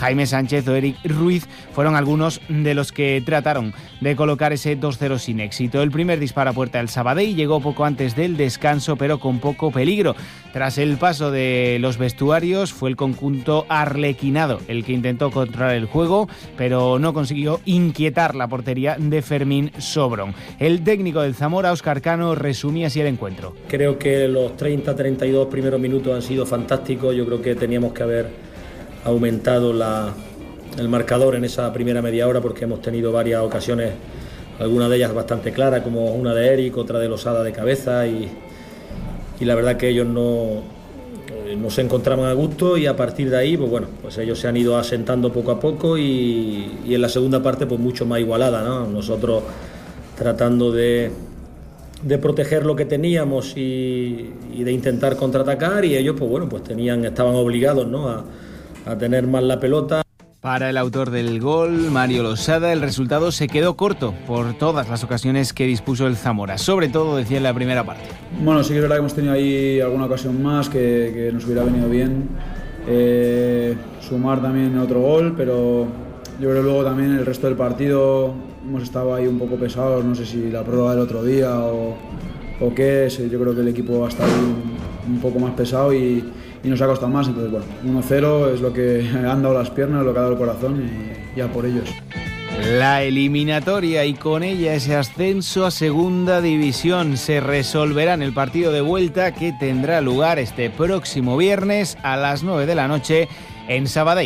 Jaime Sánchez o Eric Ruiz fueron algunos de los que trataron de colocar ese 2-0 sin éxito. El primer disparo a puerta del Sabadell llegó poco antes del descanso, pero con poco peligro. Tras el paso de los vestuarios, fue el conjunto arlequinado el que intentó controlar el juego, pero no consiguió inquietar la portería de Fermín Sobrón. El técnico del Zamora, Óscar Cano, resumía así el encuentro. Creo que los 30-32 primeros minutos han sido fantásticos. Yo creo que teníamos que haber aumentado el marcador en esa primera media hora, porque hemos tenido varias ocasiones, algunas de ellas bastante claras, como una de Eric, otra de Losada de cabeza, y la verdad que ellos no se encontraban a gusto, y a partir de ahí pues ellos se han ido asentando poco a poco, y en la segunda parte pues mucho más igualada, ¿no? Nosotros tratando de proteger lo que teníamos y de intentar contraatacar, y ellos estaban obligados, ¿no?, a tener más la pelota. Para el autor del gol, Mario Losada, el resultado se quedó corto por todas las ocasiones que dispuso el Zamora, sobre todo, decía, en la primera parte. Bueno, sí que es verdad que hemos tenido ahí alguna ocasión más que nos hubiera venido bien sumar también otro gol, pero yo creo que luego también el resto del partido hemos estado ahí un poco pesados, no sé si la prórroga del otro día o qué es. Yo creo que el equipo ha estado un poco más pesado y nos ha costado más. Entonces, 1-0 es lo que han dado las piernas, lo que ha dado el corazón, y ya por ellos. La eliminatoria y con ella ese ascenso a segunda división se resolverá en el partido de vuelta, que tendrá lugar este próximo viernes a las 9 de la noche en Sabadell.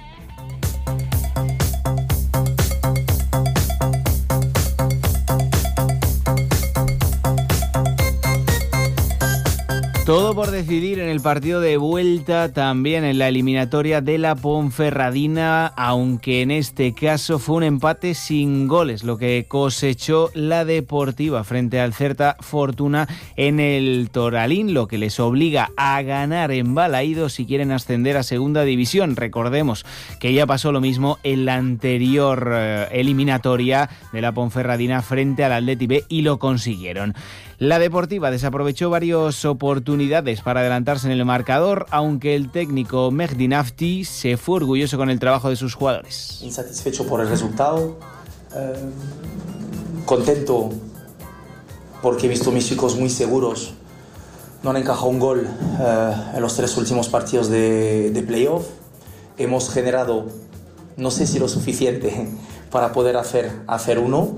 Todo por decidir en el partido de vuelta, también en la eliminatoria de la Ponferradina, aunque en este caso fue un empate sin goles, lo que cosechó la Deportiva frente al Certa Fortuna en el Toralín, lo que les obliga a ganar en Balaídos si quieren ascender a segunda división. Recordemos que ya pasó lo mismo en la anterior eliminatoria de la Ponferradina frente al Athletic B y lo consiguieron. La Deportiva desaprovechó varias oportunidades para adelantarse en el marcador, aunque el técnico Mehdi Nafti se fue orgulloso con el trabajo de sus jugadores. Insatisfecho por el resultado, contento porque he visto a mis chicos muy seguros. No han encajado un gol en los 3 últimos partidos de playoff. Hemos generado, no sé si lo suficiente para poder hacer uno,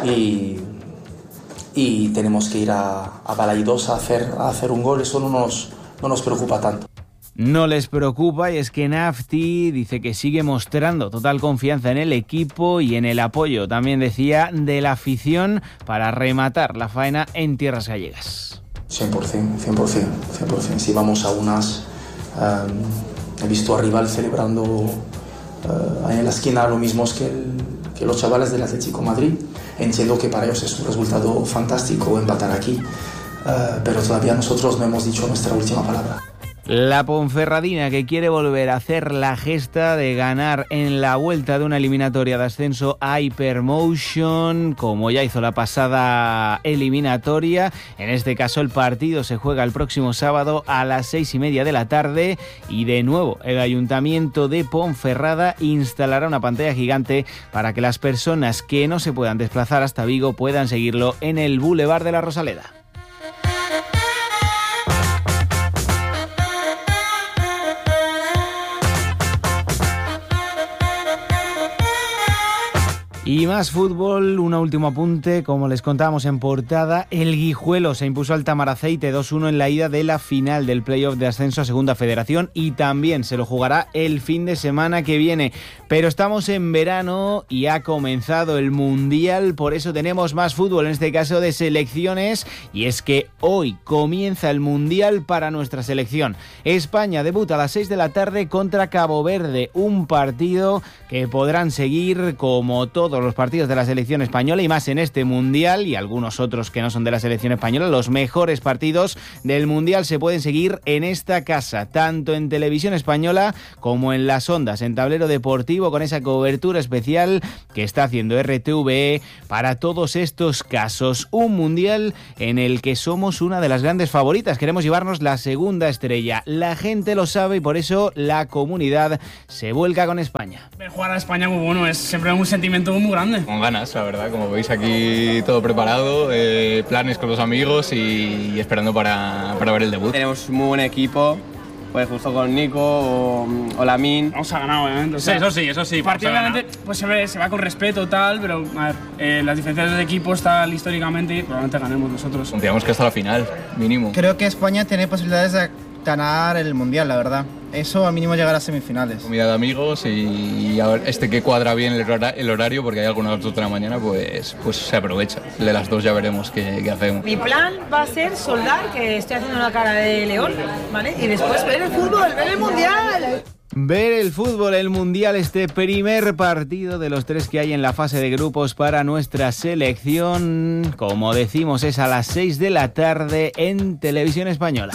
y tenemos que ir a Balaídos a hacer un gol. Eso no nos preocupa tanto. No les preocupa, y es que Nafti dice que sigue mostrando total confianza en el equipo y en el apoyo, también decía, de la afición para rematar la faena en tierras gallegas. 100%. Si vamos a unas... he visto a rival celebrando ahí en la esquina lo mismo que los chavales del Atlético Madrid. Entiendo que para ellos es un resultado fantástico empatar aquí, pero todavía nosotros no hemos dicho nuestra última palabra. La Ponferradina, que quiere volver a hacer la gesta de ganar en la vuelta de una eliminatoria de ascenso a Hypermotion, como ya hizo la pasada eliminatoria. En este caso el partido se juega el próximo sábado a las 6:30 de la tarde, y de nuevo el Ayuntamiento de Ponferrada instalará una pantalla gigante para que las personas que no se puedan desplazar hasta Vigo puedan seguirlo en el Boulevard de la Rosaleda. Y más fútbol, un último apunte, como les contábamos en portada, el Guijuelo se impuso al Tamaraceite 2-1 en la ida de la final del playoff de ascenso a Segunda Federación, y también se lo jugará el fin de semana que viene. Pero estamos en verano y ha comenzado el Mundial, por eso tenemos más fútbol, en este caso de selecciones, y es que hoy comienza el Mundial para nuestra selección. España debuta a las 6 de la tarde contra Cabo Verde, un partido que podrán seguir como todos todos los partidos de la selección española y más en este Mundial y algunos otros que no son de la selección española. Los mejores partidos del Mundial se pueden seguir en esta casa, tanto en televisión española como en las ondas, en Tablero Deportivo, con esa cobertura especial que está haciendo RTVE para todos estos casos. Un Mundial en el que somos una de las grandes favoritas. Queremos llevarnos la segunda estrella. La gente lo sabe y por eso la comunidad se vuelca con España. Ver jugar a España muy bueno, es siempre un sentimiento muy grande. Con ganas, la verdad, como veis aquí todo preparado, planes con los amigos y esperando para ver el debut. Tenemos un muy buen equipo, pues justo con Nico o Lamine. Vamos a ganar, obviamente. O sea, eso sí. Partido obviamente pues se va con respeto tal, pero a ver, las diferencias del equipo están históricamente y probablemente ganemos nosotros. Confiamos que hasta la final, mínimo. Creo que España tiene posibilidades de ganar el Mundial, la verdad. Eso al mínimo llegar a semifinales. Comida de amigos y a ver, que cuadra bien el horario, porque hay algunas a las 2 de la mañana, pues se aprovecha. De las 2 ya veremos qué hacemos. Mi plan va a ser soldar, que estoy haciendo una cara de león, ¿vale? Y después ver el fútbol, ver el Mundial. Ver el fútbol, el Mundial, este primer partido de los 3 que hay en la fase de grupos para nuestra selección. Como decimos, es a las 6 de la tarde en Televisión Española.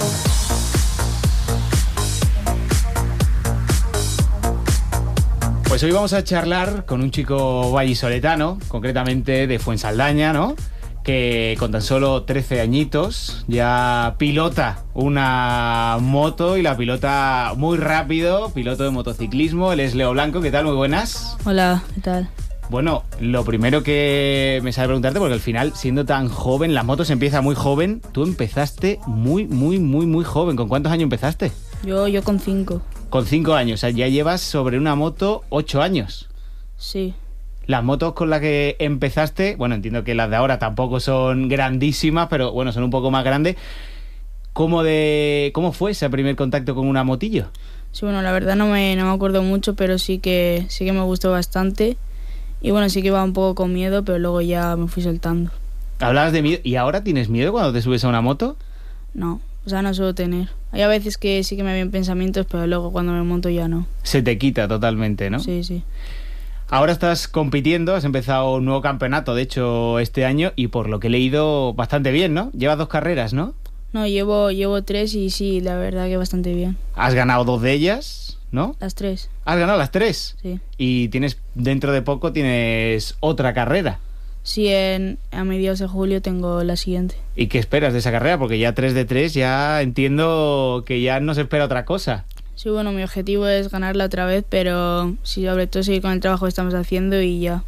Pues hoy vamos a charlar con un chico vallisoletano, concretamente de Fuensaldaña, ¿no? Que con tan solo 13 añitos ya pilota una moto y la pilota muy rápido, piloto de motociclismo. Él es Leo Blanco. ¿Qué tal? Muy buenas. Hola, ¿qué tal? Bueno, lo primero que me sale preguntarte, porque al final, siendo tan joven, la moto se empieza muy joven. Tú empezaste muy joven. ¿Con cuántos años empezaste? Yo con 5. Con 5 años, o sea, ya llevas sobre una moto 8 años. Sí. Las motos con las que empezaste, bueno, entiendo que las de ahora tampoco son grandísimas, pero bueno, son un poco más grandes. ¿Cómo fue ese primer contacto con una motillo? Sí, bueno, la verdad no me acuerdo mucho, pero sí que me gustó bastante. Y bueno, sí que iba un poco con miedo, pero luego ya me fui soltando. Hablabas de miedo, ¿y ahora tienes miedo cuando te subes a una moto? No, o sea, no suelo tener. Hay a veces que sí que me vienen pensamientos, pero luego cuando me monto ya no. Se te quita totalmente, ¿no? Sí. Ahora estás compitiendo, has empezado un nuevo campeonato, de hecho, este año, y por lo que he leído, bastante bien, ¿no? Llevas 2 carreras, ¿no? No, llevo 3 y sí, la verdad que bastante bien. Has ganado 2 de ellas, ¿no? Las 3. ¿Has ganado las 3? Sí. Y dentro de poco tienes otra carrera. Sí, a mediados de julio tengo la siguiente. ¿Y qué esperas de esa carrera? Porque ya 3 de 3, ya entiendo que ya no se espera otra cosa. Sí, bueno, mi objetivo es ganarla otra vez, pero sí, sobre todo seguir con el trabajo que estamos haciendo y ya.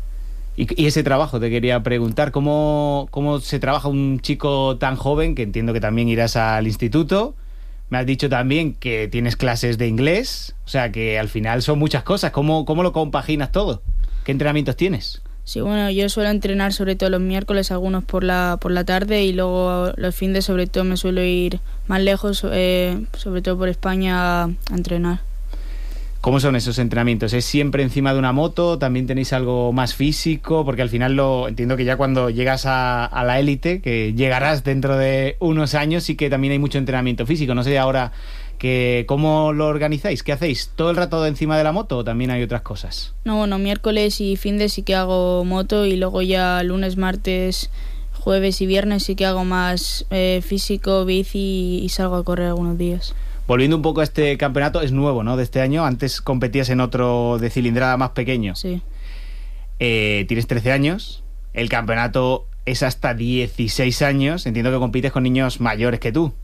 Y ese trabajo, te quería preguntar, ¿cómo se trabaja un chico tan joven, que entiendo que también irás al instituto? Me has dicho también que tienes clases de inglés, o sea que al final son muchas cosas. ¿Cómo lo compaginas todo? ¿Qué entrenamientos tienes? Sí, bueno, yo suelo entrenar sobre todo los miércoles, algunos por la tarde, y luego los fines sobre todo me suelo ir más lejos, sobre todo por España, a entrenar. ¿Cómo son esos entrenamientos? ¿Es siempre encima de una moto? ¿También tenéis algo más físico? Porque al final entiendo que ya cuando llegas a la élite, que llegarás dentro de unos años, sí que también hay mucho entrenamiento físico. No sé ahora ¿cómo lo organizáis? ¿Qué hacéis? ¿Todo el rato encima de la moto o también hay otras cosas? No, bueno, miércoles y fines sí que hago moto, y luego ya lunes, martes, jueves y viernes sí que hago más físico, bici, y salgo a correr algunos días. Volviendo un poco a este campeonato, es nuevo, ¿no?, de este año. Antes competías en otro de cilindrada más pequeño. Sí. Tienes 13 años, el campeonato es hasta 16 años. Entiendo que compites con niños mayores que tú.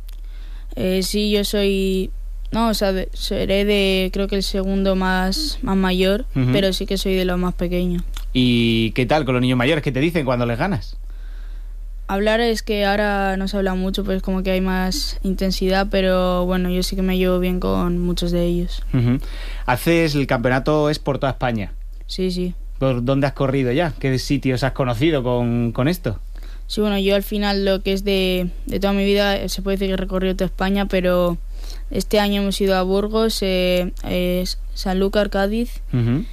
Sí, yo soy... No, o sea, seré creo que el segundo más mayor, pero sí que soy de los más pequeños. ¿Y qué tal con los niños mayores? ¿Qué te dicen cuando les ganas? Hablar es que ahora no se habla mucho, pues como que hay más intensidad, pero bueno, yo sí que me llevo bien con muchos de ellos. ¿Haces el campeonato es por toda España? Sí. ¿Por dónde has corrido ya? ¿Qué sitios has conocido con esto? Sí, bueno, yo al final lo que es de toda mi vida se puede decir que he recorrido toda España, pero este año hemos ido a Burgos, Sanlúcar, Cádiz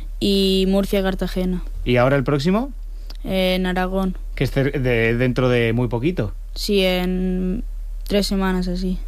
y Murcia, Cartagena. ¿Y ahora el próximo? En Aragón. Que es dentro de muy poquito. Sí, en 3 semanas así.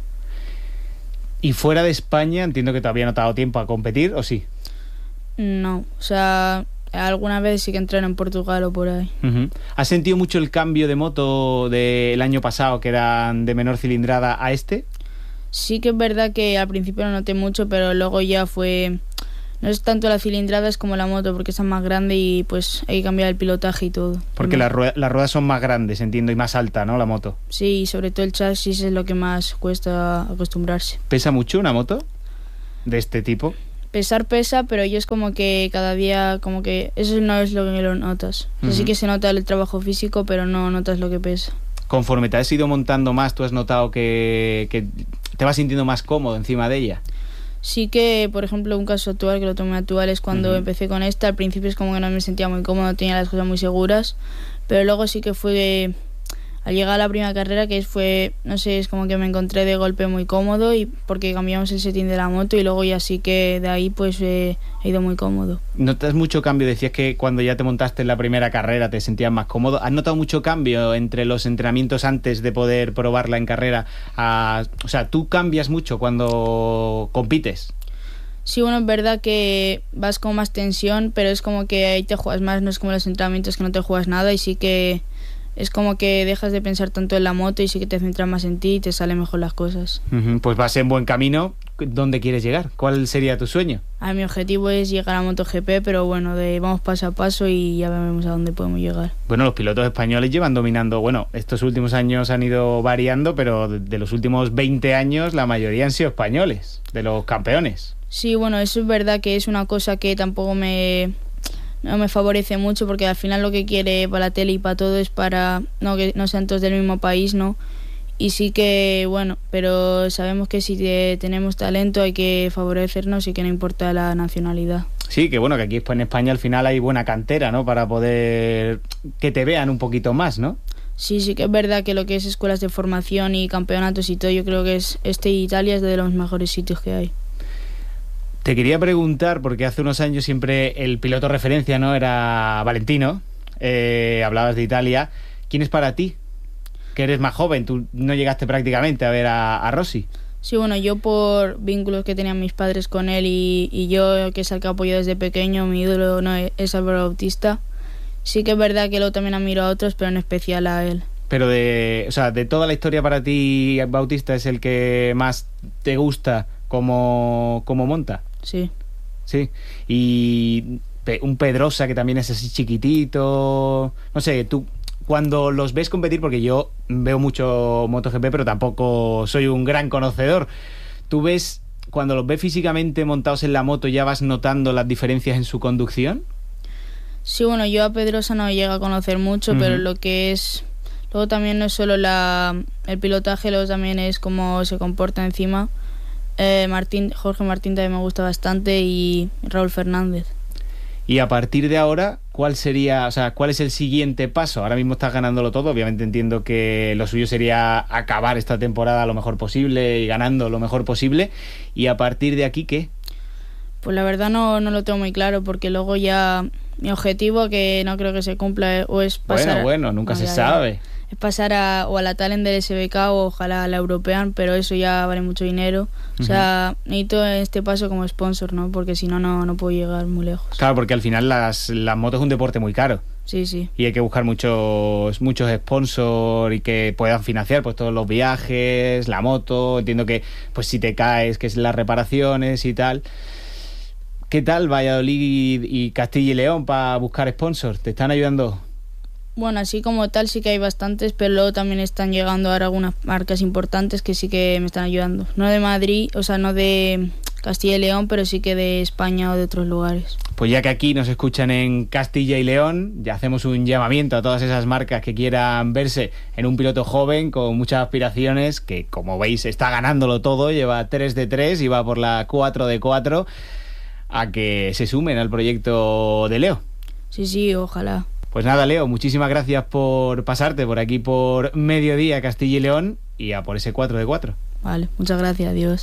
¿Y fuera de España entiendo que todavía no te ha dado tiempo a competir, o sí? No, o sea, alguna vez sí que entreno en Portugal o por ahí. ¿Has sentido mucho el cambio de moto del año pasado, que eran de menor cilindrada, a este? Sí que es verdad que al principio lo noté mucho, pero luego ya fue... No es tanto la cilindrada, es como la moto, porque es más grande y pues hay que cambiar el pilotaje y todo. Porque las ruedas son más grandes, entiendo, y más alta, ¿no? La moto. Sí, y sobre todo el chasis es lo que más cuesta acostumbrarse. ¿Pesa mucho una moto de este tipo? Pesar pesa, pero yo es como que cada día, como que eso no es lo que lo notas. O sea, sí que se nota el trabajo físico, pero no notas lo que pesa. Conforme te has ido montando más, ¿tú has notado que te vas sintiendo más cómodo encima de ella? Sí que, por ejemplo, un caso actual, que lo tomé actual, es cuando empecé con esta. Al principio es como que no me sentía muy cómodo, tenía las cosas muy seguras, pero luego sí que fue... Al llegar a la primera carrera, que fue, no sé, es como que me encontré de golpe muy cómodo, y porque cambiamos el setting de la moto, y luego ya sí que de ahí pues he ido muy cómodo. ¿Notas mucho cambio? Decías que cuando ya te montaste en la primera carrera te sentías más cómodo. ¿Has notado mucho cambio entre los entrenamientos antes de poder probarla en carrera? O sea, ¿tú cambias mucho cuando compites? Sí, bueno, es verdad que vas con más tensión, pero es como que ahí te juegas más, no es como los entrenamientos que no te juegas nada, y sí que... Es como que dejas de pensar tanto en la moto y sí que te centras más en ti y te salen mejor las cosas. Pues vas en buen camino. ¿Dónde quieres llegar? ¿Cuál sería tu sueño? Mi objetivo es llegar a MotoGP, pero bueno, vamos paso a paso y ya veremos a dónde podemos llegar. Bueno, los pilotos españoles llevan dominando, bueno, estos últimos años han ido variando, pero de los últimos 20 años la mayoría han sido españoles, de los campeones. Sí, bueno, eso es verdad que es una cosa que tampoco no me favorece mucho, porque al final lo que quiere para la tele y para todo es para que no sean todos del mismo país, ¿no? Y sí que, bueno, pero sabemos que si tenemos talento hay que favorecernos y que no importa la nacionalidad. Sí, que bueno, que aquí en España al final hay buena cantera, ¿no? Para poder que te vean un poquito más, ¿no? Sí, sí que es verdad que lo que es escuelas de formación y campeonatos y todo, yo creo que Italia es de los mejores sitios que hay. Te quería preguntar, porque hace unos años siempre el piloto referencia, ¿no?, era Valentino. Hablabas de Italia. ¿Quién es para ti? Que eres más joven, tú no llegaste prácticamente a ver a Rossi. Sí, bueno, yo por vínculos que tenían mis padres con él y yo, que es al que apoyo desde pequeño, mi ídolo es Álvaro Bautista. Sí que es verdad que luego también admiro a otros, pero en especial a él. Pero de toda la historia, para ti Bautista es el que más te gusta como monta. Sí. Sí. Y un Pedrosa, que también es así chiquitito. No sé, tú cuando los ves competir, porque yo veo mucho MotoGP, pero tampoco soy un gran conocedor. ¿Tú ves, cuando los ves físicamente montados en la moto, ya vas notando las diferencias en su conducción? Sí, bueno, yo a Pedrosa no llego a conocer mucho, pero lo que es... Luego también no es solo el pilotaje, luego también es cómo se comporta encima. Jorge Martín también me gusta bastante, y Raúl Fernández. Y a partir de ahora, ¿cuál es el siguiente paso? Ahora mismo estás ganándolo todo, obviamente entiendo que lo suyo sería acabar esta temporada lo mejor posible y ganando lo mejor posible. ¿Y a partir de aquí qué? Pues la verdad no lo tengo muy claro, porque luego ya mi objetivo, que no creo que se cumpla, o es pasar... Bueno, nunca se sabe. Es pasar o a la Talent del SBK o ojalá a la European, pero eso ya vale mucho dinero. O sea, necesito este paso como sponsor, ¿no? Porque si no puedo llegar muy lejos. Claro, porque al final las motos es un deporte muy caro. Sí, sí. Y hay que buscar muchos sponsors y que puedan financiar pues todos los viajes, la moto. Entiendo que pues si te caes, que es las reparaciones y tal. ¿Qué tal Valladolid y Castilla y León para buscar sponsors? ¿Te están ayudando? Bueno, así como tal sí que hay bastantes, pero luego también están llegando ahora algunas marcas importantes que sí que me están ayudando. No de Madrid, o sea, no de Castilla y León, pero sí que de España o de otros lugares. Pues ya que aquí nos escuchan en Castilla y León, ya hacemos un llamamiento a todas esas marcas que quieran verse en un piloto joven con muchas aspiraciones, que como veis está ganándolo todo, lleva 3 de 3 y va por la 4 de 4, a que se sumen al proyecto de Leo. Sí, ojalá. Pues nada, Leo, muchísimas gracias por pasarte por aquí por Mediodía Castilla y León y a por ese 4 de 4. Vale, muchas gracias, adiós.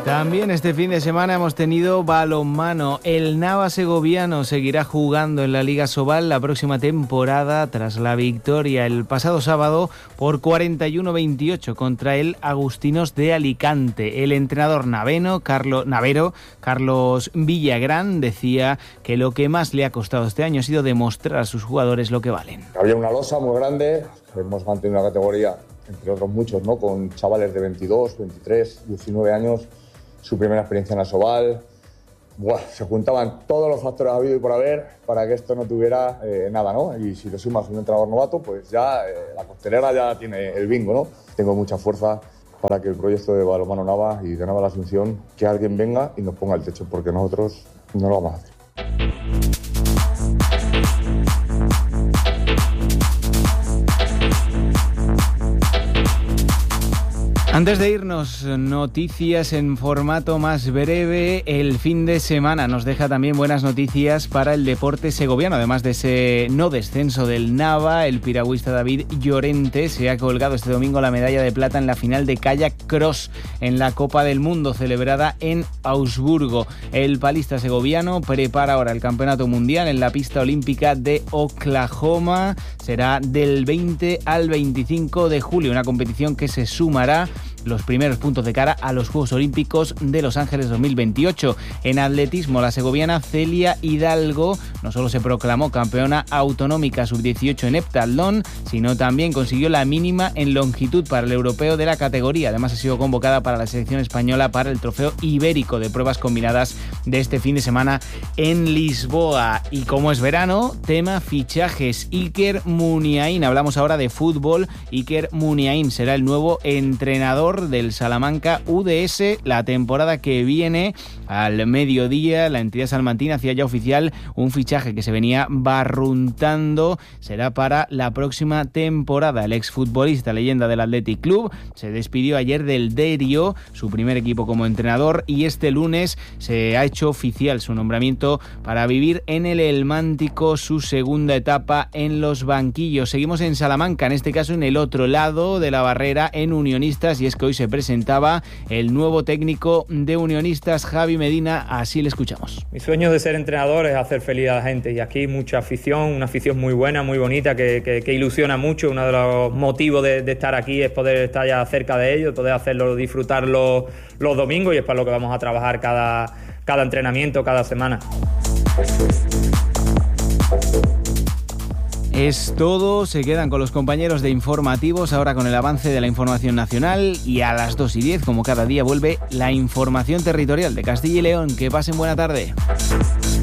También este fin de semana hemos tenido balonmano. El Nava segoviano seguirá jugando en la Liga Sobal la próxima temporada tras la victoria el pasado sábado por 41-28 contra el Agustinos de Alicante. El entrenador navero, Carlos Villagrán, decía que lo que más le ha costado este año ha sido demostrar a sus jugadores lo que valen. Había una losa muy grande, hemos mantenido una categoría, entre otros muchos, ¿no? Con chavales de 22, 23, 19 años, su primera experiencia en la Sobal. Se juntaban todos los factores habidos y por haber para que esto no tuviera nada, ¿no? Y si le sumas un entrenador novato, pues ya la costelera ya tiene el bingo, ¿no? Tengo mucha fuerza para que el proyecto de Balonmano Nava y de Nava La Asunción, que alguien venga y nos ponga el techo, porque nosotros no lo vamos a hacer. Antes de irnos, noticias en formato más breve. El fin de semana nos deja también buenas noticias para el deporte segoviano. Además de ese no descenso del Nava, el piragüista David Llorente se ha colgado este domingo la medalla de plata en la final de kayak cross en la Copa del Mundo celebrada en Augsburgo. El palista segoviano prepara ahora el Campeonato Mundial en la pista olímpica de Oklahoma. Será del 20 al 25 de julio, una competición que se sumará los primeros puntos de cara a los Juegos Olímpicos de Los Ángeles 2028. En atletismo, la segoviana Celia Hidalgo no solo se proclamó campeona autonómica sub-18 en heptatlón, sino también consiguió la mínima en longitud para el europeo de la categoría. Además, ha sido convocada para la selección española para el trofeo ibérico de pruebas combinadas de este fin de semana en Lisboa. Y como es verano, tema fichajes. Iker Muniain, hablamos ahora de fútbol. Iker Muniain será el nuevo entrenador del Salamanca UDS la temporada que viene. Al mediodía, la entidad salmantina hacía ya oficial un fichaje que se venía barruntando. Será para la próxima temporada. El exfutbolista leyenda del Athletic Club se despidió ayer del Derio, su primer equipo como entrenador, y este lunes se ha hecho oficial su nombramiento para vivir en el Elmántico su segunda etapa en los banquillos. Seguimos en Salamanca, en este caso en el otro lado de la barrera, en Unionistas, y es que hoy se presentaba el nuevo técnico de Unionistas, Javi Medina. Así le escuchamos. Mi sueño de ser entrenador es hacer feliz a la gente, y aquí mucha afición, una afición muy buena, muy bonita, que ilusiona mucho. Uno de los motivos de estar aquí es poder estar ya cerca de ellos, poder hacerlo, disfrutarlo los domingos, y es para lo que vamos a trabajar cada entrenamiento, cada semana. Es todo, se quedan con los compañeros de informativos, ahora con el avance de la información nacional, y a las 2:10, como cada día, vuelve la información territorial de Castilla y León. Que pasen buena tarde.